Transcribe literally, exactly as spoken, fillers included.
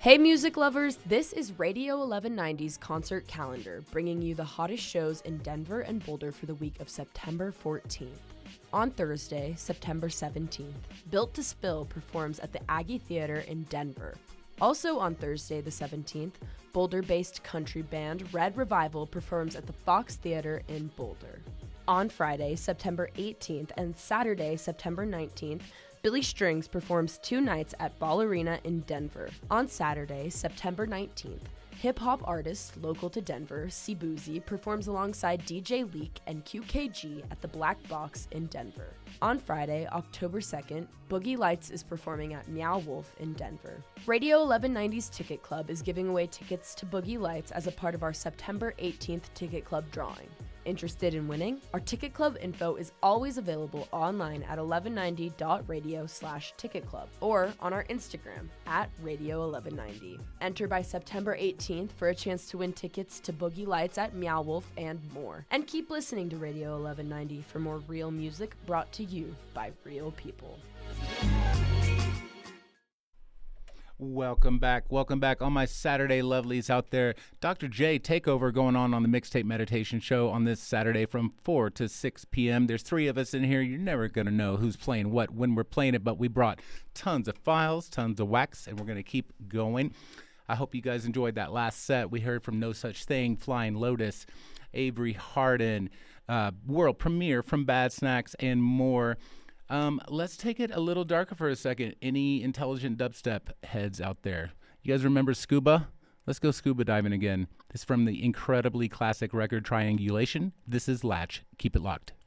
Hey music lovers, this is Radio eleven ninety's concert calendar, bringing you the hottest shows in Denver and Boulder for the week of September fourteenth. On Thursday, September seventeenth, Built to Spill performs at the Aggie Theater in Denver. Also on Thursday the seventeenth, Boulder-based country band Red Revival performs at the Fox Theater in Boulder. On Friday, September eighteenth and Saturday, September nineteenth, Billy Strings performs two nights at Ball Arena in Denver. On Saturday, September nineteenth, hip-hop artist local to Denver, C-Boozy, performs alongside D J Leak and Q K G at the Black Box in Denver. On Friday, October second, Boogie Lights is performing at Meow Wolf in Denver. Radio eleven ninety's Ticket Club is giving away tickets to Boogie Lights as a part of our September eighteenth Ticket Club drawing. Interested in winning? Our Ticket Club info is always available online at eleven ninety dot radio slash ticket club or on our Instagram at radio eleven ninety. Enter by September eighteenth for a chance to win tickets to Boogie Lights at Meow Wolf and more. And keep listening to Radio eleven ninety for more real music brought to you by real people. Welcome back. Welcome back, all my Saturday lovelies out there. Doctor J takeover going on on the Mixtape Meditation Show on this Saturday from four to six p.m. There's three of us in here. You're never going to know who's playing what when we're playing it, but we brought tons of files, tons of wax, and we're going to keep going. I hope you guys enjoyed that last set. We heard from No Such Thing, Flying Lotus, Avery Harden, uh, world premiere from Bad Snacks, and more. Um, let's take it a little darker for a second. Any intelligent dubstep heads out there? You guys remember Scuba? Let's go scuba diving again. This is from the incredibly classic record Triangulation. This is Latch. Keep it locked.